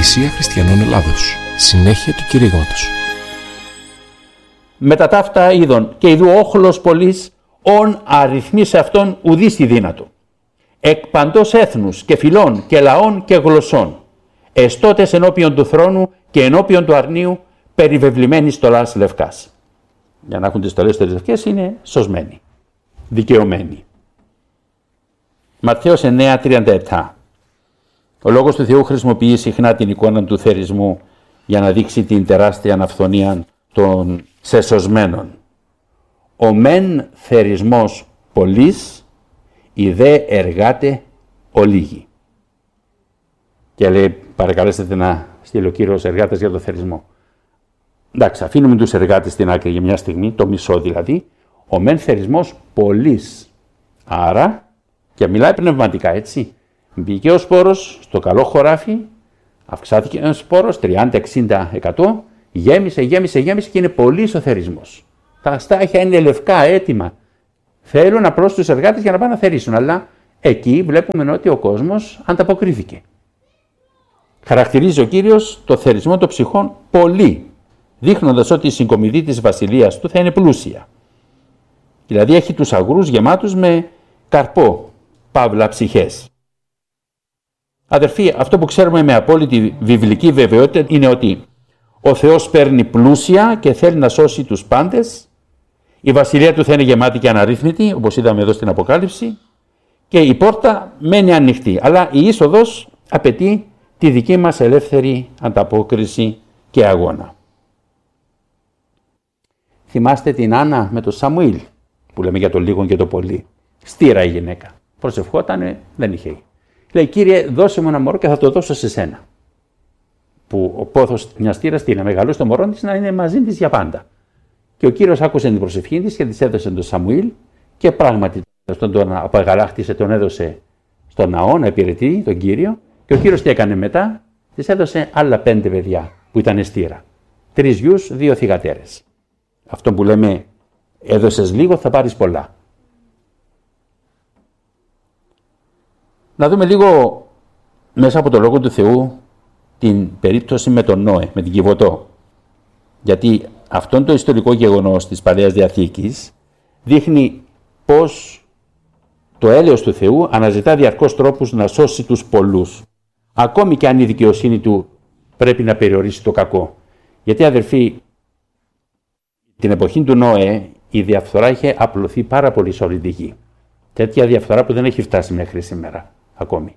Εκκλησία Χριστιανών Ελλάδος. Συνέχεια του κηρύγματος. Μετά ταύτα είδων και ειδού όχλος πολλής, ον αριθμής σε αυτόν ουδείς τη δύνατο. Εκ παντός έθνους και φυλών και λαών και γλωσσών, εστώτες ενώπιον του θρόνου και ενώπιον του αρνίου, περιβεβλημένοι στολάς λευκάς. Για να έχουν τις στολές τις λευκές είναι σωσμένοι, δικαιωμένοι. Ματθαίος 9:37. Ο Λόγος του Θεού χρησιμοποιεί συχνά την εικόνα του θερισμού για να δείξει την τεράστια αναφθονία των σεσωσμένων. Ο μεν θερισμός πολλής, η δε εργάτε ολίγη. Και λέει, παρακαλέσετε να στείλει ο Κύριος εργάτες για το θερισμό. Εντάξει, αφήνουμε τους εργάτες στην άκρη για μια στιγμή, το μισό δηλαδή. Ο μεν θερισμός πολλής. Άρα, και μιλάει πνευματικά, έτσι. Μπήκε ο σπόρος στο καλό χωράφι, αυξάθηκε ο σπόρος 30-60%, γέμισε και είναι πολλής ο θερισμός. Τα στάχια είναι λευκά, έτοιμα. Θέλουν απλώς τους εργάτες για να πάνε να θερίσουν, αλλά εκεί βλέπουμε ότι ο κόσμος ανταποκρίθηκε. Χαρακτηρίζει ο Κύριος το θερισμό των ψυχών πολύ, δείχνοντας ότι η συγκομιδή της βασιλείας του θα είναι πλούσια. Δηλαδή έχει τους αγρούς γεμάτους με καρπό, παύλα ψυχές. Αδερφοί, αυτό που ξέρουμε με απόλυτη βιβλική βεβαιότητα είναι ότι ο Θεός παίρνει πλούσια και θέλει να σώσει τους πάντες. Η βασιλεία του θα είναι γεμάτη και αναρρύθμιτη, όπως είδαμε εδώ στην Αποκάλυψη, και η πόρτα μένει ανοιχτή. Αλλά η είσοδος απαιτεί τη δική μας ελεύθερη ανταπόκριση και αγώνα. Θυμάστε την Άννα με τον Σαμουήλ, που λέμε για το λίγο και το πολύ. Στήρα η γυναίκα. Προσευχότανε, δεν είχε. Λέει, Κύριε, δώσε μου ένα μωρό και θα το δώσω σε σένα. Που ο πόθος μιας στήρας τι να μεγαλώσει το μωρό της να είναι μαζί της για πάντα. Και ο Κύριος άκουσε την προσευχή της και της έδωσε τον Σαμουήλ και πράγματι τον απαγαλάχτησε, τον έδωσε στον ναό να υπηρετεί τον Κύριο. Και ο Κύριος τι έκανε μετά, της έδωσε άλλα 5 παιδιά που ήταν στήρα. 3 γιους, 2 θυγατέρες. Αυτό που λέμε, έδωσες λίγο, θα πάρεις πολλά. Να δούμε λίγο μέσα από το Λόγο του Θεού την περίπτωση με τον Νόε, με την Κιβωτό. Γιατί αυτό το ιστορικό γεγονός της Παλαιάς Διαθήκης δείχνει πως το έλεος του Θεού αναζητά διαρκώς τρόπους να σώσει τους πολλούς. Ακόμη και αν η δικαιοσύνη του πρέπει να περιορίσει το κακό. Γιατί αδερφοί, την εποχή του Νόε η διαφθορά είχε απλωθεί πάρα πολύ σε όλη τη γη. Τέτοια διαφθορά που δεν έχει φτάσει μέχρι σήμερα ακόμη.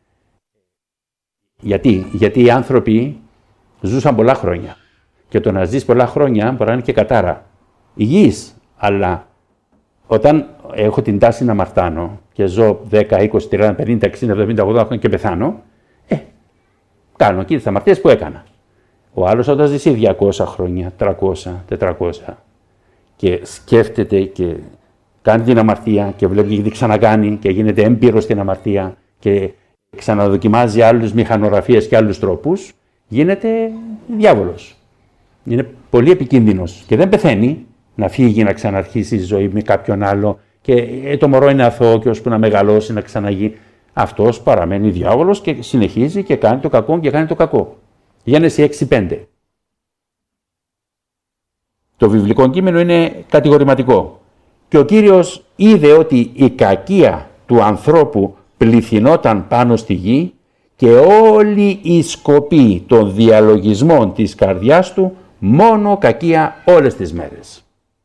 Γιατί οι άνθρωποι ζούσαν πολλά χρόνια. Και το να ζεις πολλά χρόνια μπορεί να είναι και κατάρα υγιής. Αλλά όταν έχω την τάση να αμαρτάνω και ζω 10, 20, 30, 50, 60, 70, 80 χρόνια και πεθάνω, κάνω εκεί τις αμαρτίες που έκανα. Ο άλλος όταν ζήσει 200 χρόνια, 300, 400 και σκέφτεται και κάνει την αμαρτία και βλέπει τι ξανακάνει και γίνεται έμπειρος στην αμαρτία και ξαναδοκιμάζει άλλους μηχανογραφίες και άλλους τρόπους, γίνεται διάβολος. Είναι πολύ επικίνδυνος και δεν πεθαίνει να φύγει να ξαναρχίσει η ζωή με κάποιον άλλο και το μωρό είναι αθώο και ώσπου να μεγαλώσει να ξαναγεί. Αυτός παραμένει διάβολος και συνεχίζει και κάνει το κακό και κάνει το κακό. Γένεση 6-5. Το βιβλικό κείμενο είναι κατηγορηματικό. Και ο Κύριος είδε ότι η κακία του ανθρώπου πληθυνόταν πάνω στη γη και όλη η σκοπή των διαλογισμών της καρδιάς του μόνο κακία όλες τις μέρες.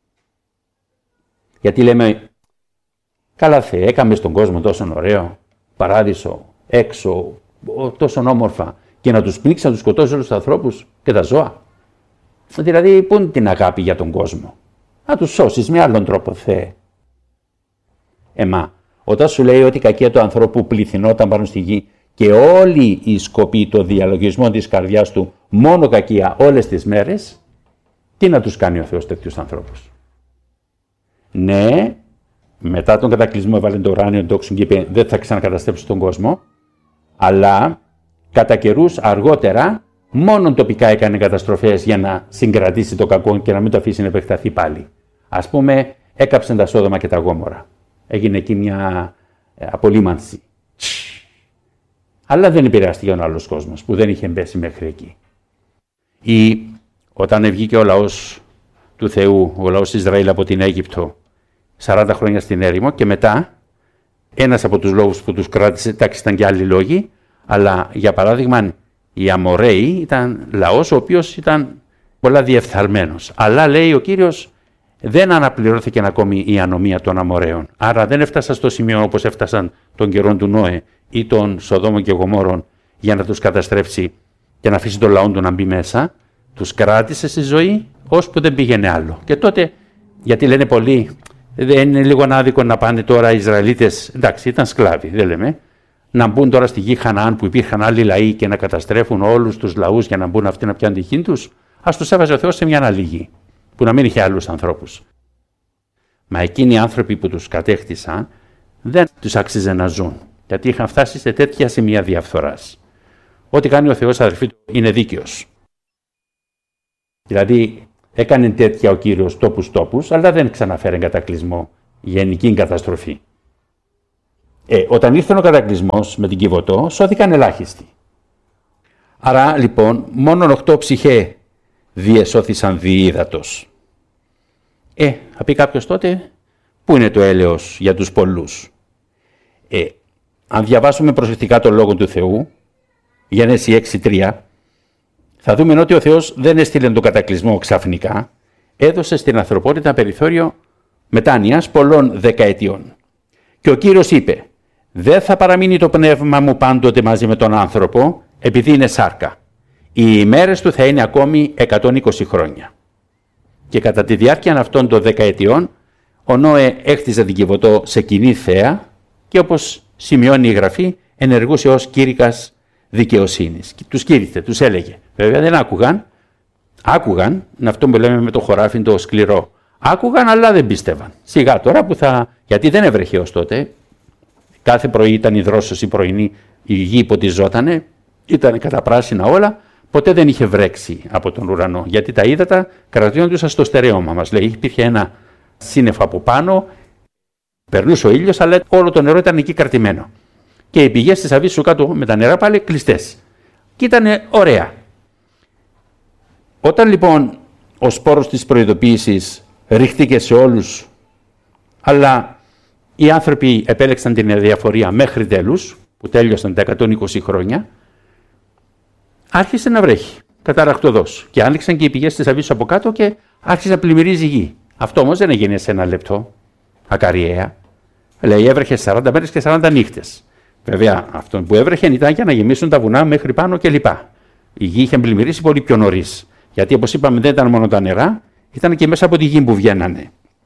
Γιατί λέμε, καλά Θεέ, έκαμε στον κόσμο τόσο ωραίο, παράδεισο, έξω, τόσο όμορφα και να τους πλήξει, να τους σκοτώσει όλους τους ανθρώπους και τα ζώα. Δηλαδή, πού είναι την αγάπη για τον κόσμο? Να τους σώσεις με άλλον τρόπο, Θεέ. Όταν σου λέει ότι η κακία του ανθρώπου πληθυνόταν πάνω στη γη και όλη η σκοπή των διαλογισμών της καρδιάς του μόνο κακία όλες τις μέρες, τι να τους κάνει ο Θεός τέτοιους ανθρώπους? Ναι, μετά τον κατακλυσμό έβαλε το ουράνιο τόξο και είπε δεν θα ξανακαταστρέψει τον κόσμο, αλλά κατά καιρούς αργότερα μόνον τοπικά έκανε καταστροφές για να συγκρατήσει το κακό και να μην το αφήσει να επεκταθεί πάλι. Ας πούμε, έκαψαν τα Σόδομα και τα Γόμορα. Έγινε εκεί μια απολύμανση. Αλλά δεν επηρεάστηκε ο άλλος κόσμος που δεν είχε μπέσει μέχρι εκεί. Ή όταν βγήκε ο λαός του Θεού, ο λαός Ισραήλ από την Αίγυπτο, 40 χρόνια στην έρημο και μετά ένας από τους λόγους που τους κράτησε, εντάξει ήταν και άλλοι λόγοι, αλλά για παράδειγμα οι Αμοραίοι ήταν λαός ο οποίος ήταν πολλά διεφθαρμένος. Αλλά λέει ο Κύριος δεν αναπληρώθηκε ακόμη η ανομία των Αμοραίων. Άρα δεν έφτασαν στο σημείο όπως έφτασαν τον καιρό του Νόε ή των Σοδόμων και Γομόρων για να τους καταστρέψει και να αφήσει τον λαό του να μπει μέσα. Τους κράτησε στη ζωή ώσπου δεν πήγαινε άλλο. Και τότε, γιατί λένε πολλοί, δεν είναι λίγο άδικο να πάνε τώρα οι Ισραηλίτες, εντάξει ήταν σκλάβοι, δεν λέμε, να μπουν τώρα στη γη Χαναάν που υπήρχαν άλλοι λαοί και να καταστρέφουν όλους τους λαούς για να μπουν αυτοί να πιάνουν τη γη τους. Ας τους έβαζε ο Θεός σε μια άλλη γη, που να μην είχε άλλους ανθρώπους. Μα εκείνοι οι άνθρωποι που τους κατέκτησαν δεν τους άξιζε να ζουν, γιατί είχαν φτάσει σε τέτοια σημεία διαφθοράς. Ό,τι κάνει ο Θεός, αδερφοί του, είναι δίκαιος. Δηλαδή, έκανε τέτοια ο Κύριος τόπους, αλλά δεν ξαναφέρει κατακλυσμό, γενική καταστροφή. Όταν ήρθε ο κατακλυσμός με την Κιβωτό, σώθηκαν ελάχιστοι. Άρα, λοιπόν, μόνο 8 ψυχέ διεσώθησαν διύδατος. Θα πει κάποιος τότε, πού είναι το έλεος για τους πολλούς. Αν διαβάσουμε προσεκτικά τον Λόγο του Θεού, Γενέση 6:3, θα δούμε ότι ο Θεός δεν έστειλε τον κατακλυσμό ξαφνικά, έδωσε στην ανθρωπότητα περιθώριο μετάνοιας πολλών δεκαετιών. Και ο Κύριος είπε, δεν θα παραμείνει το πνεύμα μου πάντοτε μαζί με τον άνθρωπο, επειδή είναι σάρκα. Οι ημέρες του θα είναι ακόμη 120 χρόνια. Και κατά τη διάρκεια αυτών των δεκαετιών, ο Νόε έχτιζε την Κιβωτό σε κοινή θέα και όπως σημειώνει η Γραφή, ενεργούσε ως κήρυκας δικαιοσύνης. Τους κήρυτε, τους έλεγε. Βέβαια δεν άκουγαν. Άκουγαν, είναι αυτό που λέμε με το χωράφι το σκληρό. Άκουγαν αλλά δεν πίστευαν. Σιγά τώρα που γιατί δεν έβρεχε ως τότε. Κάθε πρωί ήταν η δρόσος η πρωινή, η γη υποτιζότανε, ήταν καταπράσινα όλα. Ποτέ δεν είχε βρέξει από τον ουρανό. Γιατί τα ύδατα κρατιόντουσαν στο στερέωμα μας. Λέει, υπήρχε ένα σύννεφο από πάνω, περνούσε ο ήλιος, αλλά όλο το νερό ήταν εκεί κρατημένο. Και οι πηγές της Αβύσσου κάτω με τα νερά πάλι κλειστές. Και ήταν ωραία. Όταν λοιπόν ο σπόρος της προειδοποίησης ρίχτηκε σε όλους, αλλά οι άνθρωποι επέλεξαν την αδιαφορία μέχρι τέλους, που τέλειωσαν τα 120 χρόνια, άρχισε να βρέχει καταρακτωδώς. Και άνοιξαν και οι πηγές της Αβύσσου από κάτω και άρχισε να πλημμυρίζει η γη. Αυτό όμως δεν έγινε σε ένα λεπτό, ακαριέα. Λέει, έβρεχε 40 μέρες και 40 νύχτες. Βέβαια, αυτό που έβρεχε ήταν για να γεμίσουν τα βουνά μέχρι πάνω κλπ. Η γη είχε πλημμυρίσει πολύ πιο νωρίς. Γιατί, όπως είπαμε, δεν ήταν μόνο τα νερά, ήταν και μέσα από τη γη που βγαίνανε.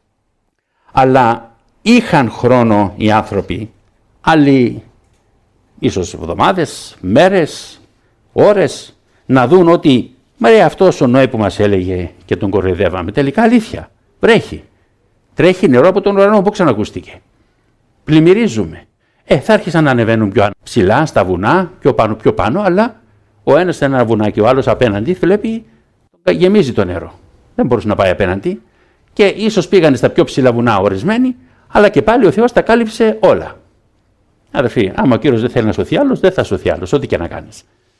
Αλλά είχαν χρόνο οι άνθρωποι, άλλοι ίσως εβδομάδες, μέρες, ώρες, να δουν ότι αυτός ο Νόε που μας έλεγε και τον κοροϊδεύαμε, τελικά αλήθεια. Βρέχει. Τρέχει νερό από τον ουρανό που ξανακούστηκε. Πλημμυρίζουμε. Θα άρχισαν να ανεβαίνουν πιο ψηλά στα βουνά, πιο πάνω, αλλά ο ένας σε ένα βουνάκι, ο άλλος απέναντι, βλέπει, γεμίζει το νερό. Δεν μπορούσε να πάει απέναντι. Και ίσως πήγανε στα πιο ψηλά βουνά ορισμένοι, αλλά και πάλι ο Θεός τα κάλυψε όλα. Αδερφοί, άμα ο Κύριος δεν θέλει να σωθεί άλλος, δεν θα σωθεί άλλος, ό,τι και να κάνεις.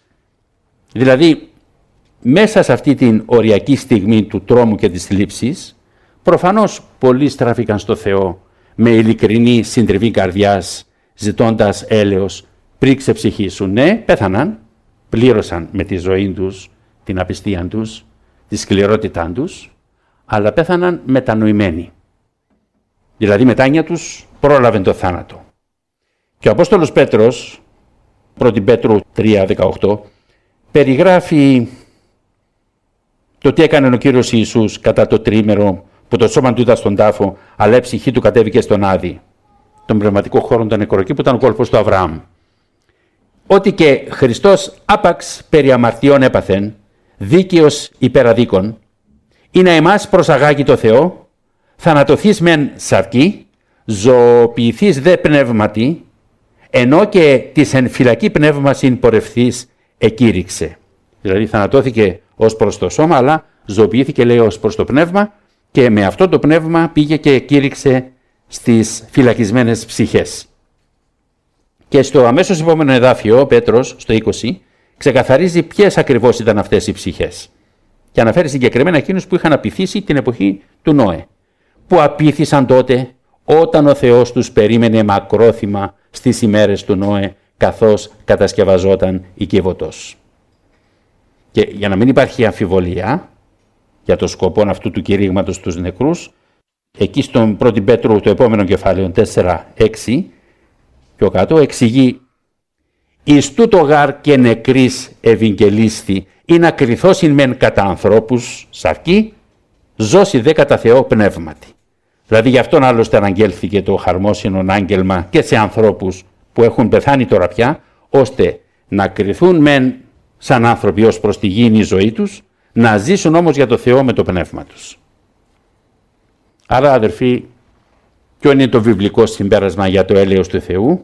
Δηλαδή, μέσα σε αυτή την οριακή στιγμή του τρόμου και της θλίψης, προφανώς πολλοί στράφηκαν στο Θεό με ειλικρινή συντριβή καρδιάς, ζητώντας έλεος, πρίξε ψυχή σου. Ναι, πέθαναν, πλήρωσαν με τη ζωή τους, την απιστία τους, τη σκληρότητά τους, αλλά πέθαναν μετανοημένοι. Δηλαδή η μετάνοια τους πρόλαβε το θάνατο. Και ο Απόστολος Πέτρος, 1 Πέτρου 3:18, περιγράφει το τι έκανε ο Κύριος Ιησούς κατά το τριήμερο που το σώμα του ήταν στον τάφο, αλλά η ψυχή του κατέβηκε στον Άδη, τον πνευματικό χώρο των νεκροκή που ήταν ο κόλπος του Αβραάμ. Ότι και Χριστός άπαξ περί αμαρτιών έπαθεν, δίκαιος υπεραδίκων, ή να εμάς προσαγάγει το Θεό, θανατωθείς μεν σαρκή, ζωοποιηθείς δε πνεύματι, ενώ και της εν φυλακή πνεύμασιν πορευθείς εκήρυξε. Δηλαδή θανατώθηκε ως προς το σώμα, αλλά ζωοποιήθηκε λέει ως προς το πνεύμα και με αυτό το πνεύμα πήγε και εκήρυξε στις φυλακισμένες ψυχές. Και στο αμέσως επόμενο εδάφιο, ο Πέτρος, στο 20, ξεκαθαρίζει ποιες ακριβώς ήταν αυτές οι ψυχές. Και αναφέρει συγκεκριμένα εκείνους που είχαν απειθήσει την εποχή του Νόε. Που απείθησαν τότε όταν ο Θεός τους περίμενε μακρόθυμα στις ημέρες του Νόε, καθώς κατασκευαζόταν η Κιβωτός. Και για να μην υπάρχει αμφιβολία για το σκοπό αυτού του κηρύγματος στους νεκρούς, εκεί στον 1 Πέτρου, το επόμενο κεφάλαιο 4-6, πιο κάτω, εξηγεί «Εις τούτο γάρ και νεκρής ευηγγελίσθη, ή να κριθώσιν μεν κατά ανθρώπους σαρκή, ζώσει δε κατά Θεό πνεύματι». Δηλαδή γι' αυτόν άλλωστε αναγγέλθηκε το χαρμόσυνον άγγελμα και σε ανθρώπους που έχουν πεθάνει τώρα πια, ώστε να κριθούν μεν σαν άνθρωποι ως προς τη γήινη ζωή τους, να ζήσουν όμως για το Θεό με το πνεύμα τους. Άρα αδερφοί, ποιο είναι το βιβλικό συμπέρασμα για το έλεος του Θεού?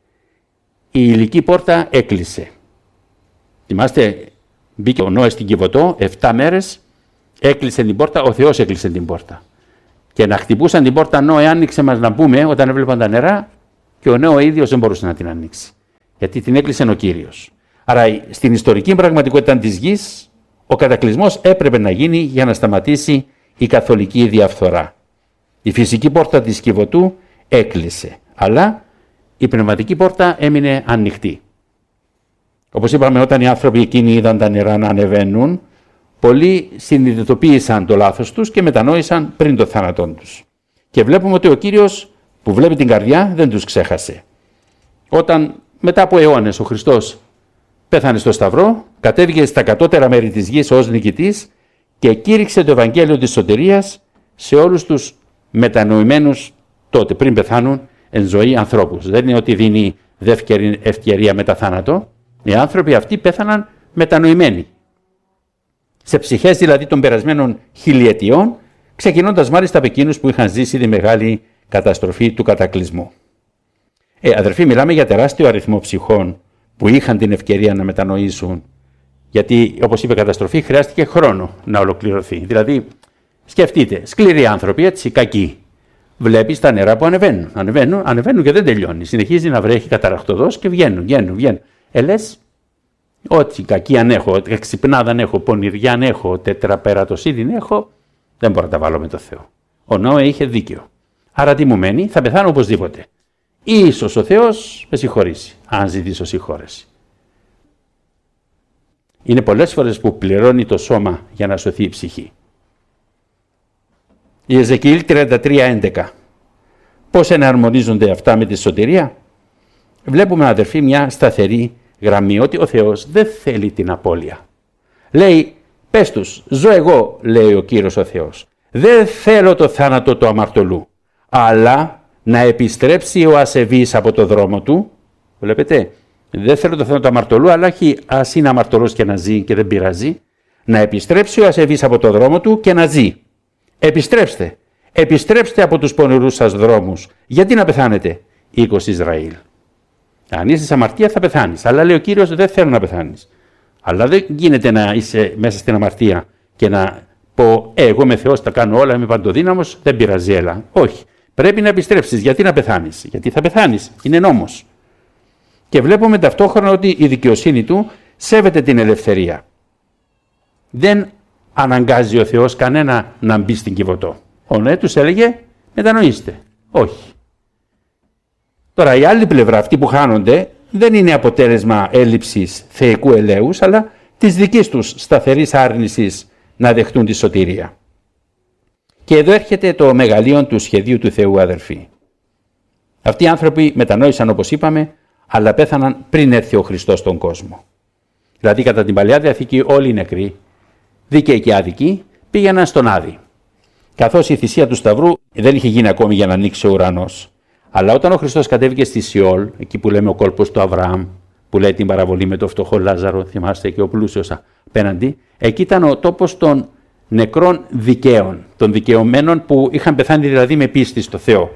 Η υλική πόρτα έκλεισε. Θυμάστε, μπήκε ο Νόε στην Κιβωτό, 7 μέρες, έκλεισε την πόρτα, ο Θεός έκλεισε την πόρτα. Και να χτυπούσαν την πόρτα, Νόε άνοιξε μας να μπούμε, όταν έβλεπαν τα νερά, και ο Νόε ίδιος δεν μπορούσε να την ανοίξει. Γιατί την έκλεισε ο Κύριος. Άρα στην ιστορική πραγματικότητα της γης, ο κατακλυσμός έπρεπε να γίνει για να σταματήσει η καθολική διαφθορά. Η φυσική πόρτα της Κιβωτού έκλεισε, αλλά η πνευματική πόρτα έμεινε ανοιχτή. Όπως είπαμε, όταν οι άνθρωποι εκείνοι είδαν τα νερά να ανεβαίνουν, πολλοί συνειδητοποίησαν το λάθος τους και μετανόησαν πριν το θάνατό τους. Και βλέπουμε ότι ο Κύριος που βλέπει την καρδιά δεν τους ξέχασε. Όταν μετά από αιώνες ο Χριστός πέθανε στο Σταυρό, κατέβηκε στα κατώτερα μέρη της γης ως νικητής και κήρυξε το Ευαγγέλιο της σωτηρίας σε όλους τους μετανοημένους τότε, πριν πεθάνουν, εν ζωή ανθρώπους. Δεν είναι ότι δίνει δεύτερη ευκαιρία μετά θάνατο. Οι άνθρωποι αυτοί πέθαναν μετανοημένοι. Σε ψυχές δηλαδή των περασμένων χιλιετιών, ξεκινώντας μάλιστα από εκείνους που είχαν ζήσει τη μεγάλη καταστροφή του κατακλυσμού. Αδερφοί, μιλάμε για τεράστιο αριθμό ψυχών που είχαν την ευκαιρία να μετανοήσουν, γιατί όπως είπε η καταστροφή χρειάστηκε χρόνο να ολοκληρωθεί. Δηλαδή, σκεφτείτε, σκληροί άνθρωποι, έτσι, κακοί. Βλέπεις τα νερά που ανεβαίνουν και δεν τελειώνει. Συνεχίζει να βρέχει καταραχτωδώς και βγαίνουν. Λες, ό,τι κακή αν έχω, εξυπνάδα αν έχω, πονηριά αν έχω, τετραπερατοσύνη αν έχω, δεν μπορώ να τα βάλω με το Θεό. Ο Νόε είχε δίκιο. Άρα τι μου μένει, θα πεθάνω οπωσδήποτε. Ίσως ο Θεός με συγχωρήσει, αν ζητήσω συγχώρεση. Είναι πολλές φορές που πληρώνει το σώμα για να σωθεί η ψυχή. Η Εζεκιήλ 33:11. Πώς εναρμονίζονται αυτά με τη σωτηρία? Βλέπουμε, αδερφοί, μια σταθερή γραμμή ότι ο Θεός δεν θέλει την απώλεια. Λέει, πες τους, ζω εγώ, λέει ο Κύριος ο Θεός. Δεν θέλω το θάνατο του αμαρτωλού, αλλά να επιστρέψει ο ασεβής από το δρόμο του. Βλέπετε, δεν θέλω το θάνατο του αμαρτωλού, αλλά ας είναι αμαρτωλός και να ζει και δεν πειράζει. Να επιστρέψει ο ασεβής από το δρόμο του και να ζει. Επιστρέψτε από τους πονηρούς σας δρόμους. Γιατί να πεθάνετε, οίκος Ισραήλ? Αν είσαι σε αμαρτία θα πεθάνεις. Αλλά λέει ο Κύριος, δεν θέλω να πεθάνεις. Αλλά δεν γίνεται να είσαι μέσα στην αμαρτία και να πω, εγώ είμαι Θεός, τα κάνω όλα, είμαι παντοδύναμος, δεν πειράζει, έλα. Όχι. Πρέπει να επιστρέψεις. Γιατί να πεθάνεις? Γιατί θα πεθάνεις. Είναι νόμος. Και βλέπουμε ταυτόχρονα ότι η δικαιοσύνη του σέβεται την ελευθερία. Δεν αναγκάζει ο Θεός κανένα να μπει στην Κιβωτό. Ο Νόε τους έλεγε, μετανοήστε. Όχι. Τώρα η άλλη πλευρά, αυτοί που χάνονται, δεν είναι αποτέλεσμα έλλειψης θεϊκού ελέους, αλλά της δικής τους σταθερής άρνησης να δεχτούν τη σωτηρία. Και εδώ έρχεται το μεγαλείο του σχεδίου του Θεού, αδερφοί. Αυτοί οι άνθρωποι μετανόησαν, όπως είπαμε, αλλά πέθαναν πριν έρθει ο Χριστός στον κόσμο. Δηλαδή κατά την Παλαιά Διαθήκη όλοι οι νεκροί, δίκαιοι και άδικοι, πήγαιναν στον Άδη. Καθώς η θυσία του Σταυρού δεν είχε γίνει ακόμη για να ανοίξει ο ουρανός. Αλλά όταν ο Χριστός κατέβηκε στη Σιόλ, εκεί που λέμε ο κόλπος του Αβραάμ, που λέει την παραβολή με το φτωχό Λάζαρο, θυμάστε, και ο πλούσιος απέναντι, εκεί ήταν ο τόπος των νεκρών δικαίων, των δικαιωμένων που είχαν πεθάνει δηλαδή με πίστη στο Θεό.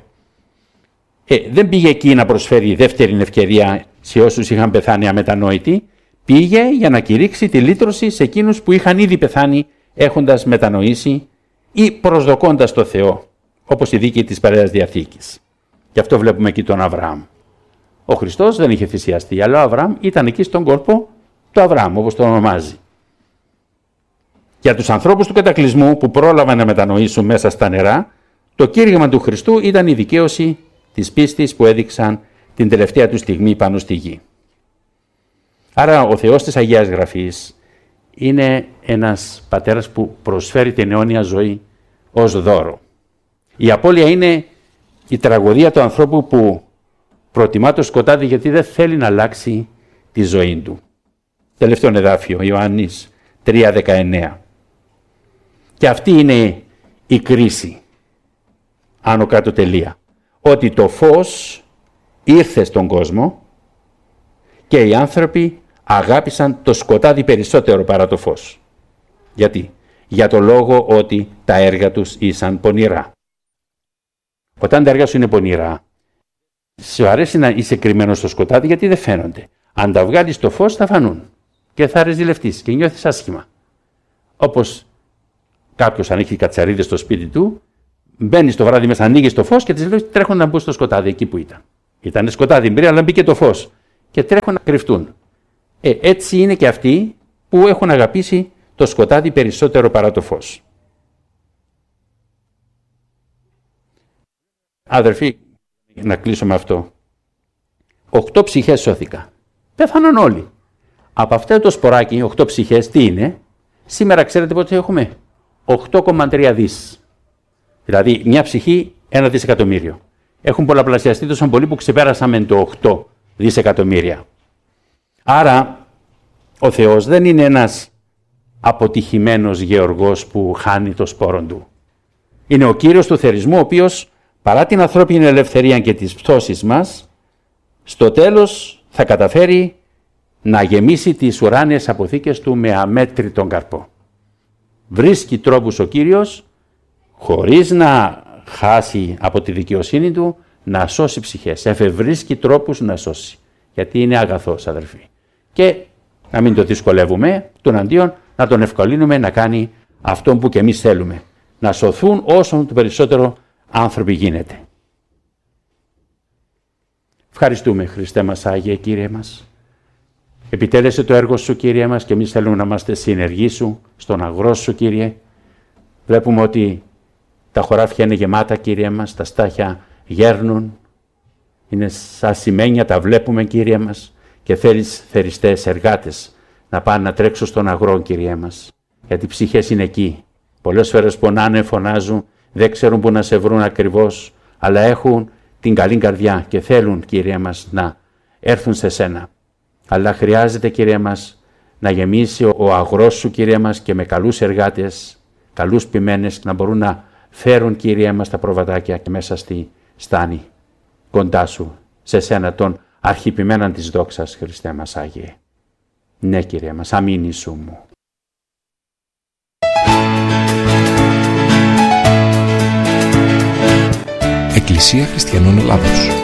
Δεν πήγε εκεί να προσφέρει δεύτερη ευκαιρία σε όσους είχαν πεθάνει αμετανόητοι, πήγε για να κηρύξει τη λύτρωση σε εκείνους που είχαν ήδη πεθάνει έχοντας μετανοήσει ή προσδοκώντας το Θεό, όπως η δίκη της Παλαιάς Διαθήκης. Γι' αυτό βλέπουμε εκεί τον Αβραάμ. Ο Χριστός δεν είχε θυσιαστεί, αλλά ο Αβραάμ ήταν εκεί στον κόλπο του Αβραάμ, όπως το ονομάζει. Για τους ανθρώπους του κατακλυσμού που πρόλαβαν να μετανοήσουν μέσα στα νερά, το κήρυγμα του Χριστού ήταν η δικαίωση της πίστης που έδειξαν την τελευταία του στιγμή πάνω στη γη. Άρα ο Θεός της Αγίας Γραφής είναι ένας πατέρας που προσφέρει την αιώνια ζωή ως δώρο. Η απώλεια είναι η τραγωδία του ανθρώπου που προτιμά το σκοτάδι γιατί δεν θέλει να αλλάξει τη ζωή του. Τελευταίο εδάφιο, Ιωάννης 3:19. Και αυτή είναι η κρίση, άνω κάτω τελεία. Ότι το φως ήρθε στον κόσμο και οι άνθρωποι αγάπησαν το σκοτάδι περισσότερο παρά το φως. Γιατί? Για το λόγο ότι τα έργα τους ήσαν πονηρά. Όταν τα έργα σου είναι πονηρά, σου αρέσει να είσαι κρυμμένος στο σκοτάδι γιατί δεν φαίνονται. Αν τα βγάλεις στο φως θα φανούν και θα ρεζιλευτείς και νιώθεις άσχημα. Όπως κάποιος αν έχει κατσαρίδες στο σπίτι του, μπαίνει το βράδυ μέσα, ανοίγει το φως και τις λέει τρέχουν να μπουν στο σκοτάδι εκεί που ήταν. Ήταν σκοτάδι πριν, αλλά μπήκε το φως και τρέχουν να κρυφτούν. Έτσι είναι και αυτοί που έχουν αγαπήσει το σκοτάδι περισσότερο παρά το φως. Αδερφοί, να κλείσω με αυτό. 8 ψυχές σώθηκαν. Πέθαναν όλοι. Από αυτό το σποράκι, 8 ψυχές, τι είναι? Σήμερα ξέρετε πότε έχουμε? 8,3 δις. Δηλαδή μια ψυχή 1 δισεκατομμύριο. Έχουν πολλαπλασιαστεί τόσο πολύ που ξεπέρασαμε το 8 δισεκατομμύρια. Άρα ο Θεός δεν είναι ένας αποτυχημένος γεωργός που χάνει το σπόρο του. Είναι ο Κύριος του θερισμού, ο οποίος παρά την ανθρώπινη ελευθερία και τις πτώσεις μας, στο τέλος θα καταφέρει να γεμίσει τις ουράνιες αποθήκες του με αμέτρητον καρπό. Βρίσκει τρόπους ο Κύριος, χωρίς να χάσει από τη δικαιοσύνη του, να σώσει ψυχές. Εφευρίσκει τρόπους να σώσει. Γιατί είναι αγαθός, αδερφοί. Και να μην το δυσκολεύουμε, τον αντίον να τον ευκολύνουμε να κάνει αυτό που και εμείς θέλουμε. Να σωθούν όσο το περισσότερο άνθρωποι γίνεται. Ευχαριστούμε, Χριστέ μας, Άγιε Κύριε μας. Επιτέλεσε το έργο Σου, Κύριε μας, και εμείς θέλουμε να είμαστε συνεργοί Σου, στον αγρό Σου, Κύριε. Βλέπουμε ότι τα χωράφια είναι γεμάτα, Κύριε μας, τα στάχια γέρνουν, είναι σαν σημαίνια, τα βλέπουμε, Κύριε μας, και θέλεις θεριστές εργάτες να πάνε να τρέξουν στον αγρό, Κύριε μας, γιατί οι ψυχές είναι εκεί. Πολλές φορές πονάνε, φωνάζουν, δεν ξέρουν που να σε βρουν ακριβώς, αλλά έχουν την καλή καρδιά και θέλουν, Κύριε μας, να έρθουν σε Σένα. Αλλά χρειάζεται, Κύριε μας, να γεμίσει ο αγρός Σου, Κύριε μας, και με καλούς εργάτες, καλούς ποιμένες, να μπορούν να φέρουν, Κύριε μας, τα προβατάκια και μέσα στη στάνη κοντά Σου, σε Σένα, τον αρχιπημέναν της δόξας, Χριστέ μας Άγιε. Ναι, Κύριε μας, αμήν Ιησού μου. Εκκλησία Χριστιανών Ελλάδος.